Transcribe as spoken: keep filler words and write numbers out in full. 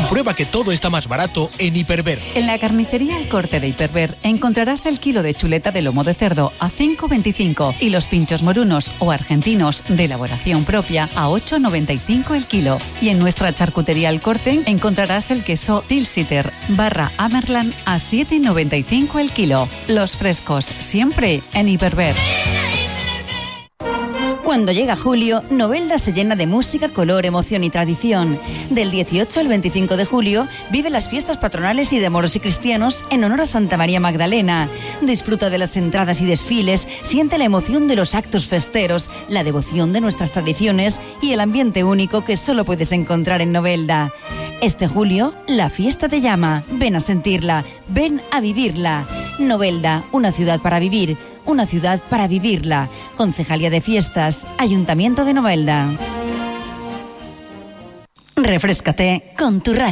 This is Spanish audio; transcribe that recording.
Comprueba que todo está más barato en Hiperver. En la carnicería El Corte de Hiperver encontrarás el kilo de chuleta de lomo de cerdo a cinco veinticinco y los pinchos morunos o argentinos de elaboración propia a ocho noventa y cinco el kilo. Y en nuestra charcutería El Corte encontrarás el queso Tilsiter barra Amerland a siete noventa y cinco el kilo. Los frescos siempre en Hiperver. Cuando llega julio, Novelda se llena de música, color, emoción y tradición. Del dieciocho al veinticinco de julio, vive las fiestas patronales y de moros y cristianos en honor a Santa María Magdalena. Disfruta de las entradas y desfiles, siente la emoción de los actos festeros, la devoción de nuestras tradiciones y el ambiente único que solo puedes encontrar en Novelda. Este julio, la fiesta te llama. Ven a sentirla, ven a vivirla. Novelda, una ciudad para vivir. Una ciudad para vivirla. Concejalía de Fiestas, Ayuntamiento de Novelda. Refréscate con tu radio.